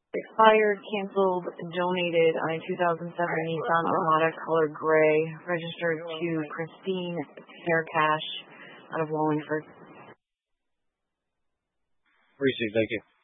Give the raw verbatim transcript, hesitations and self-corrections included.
Expired, canceled, donated on a two thousand seven Nissan Armada color gray, registered to Christine Faircash out of Wallingford. Received, thank you.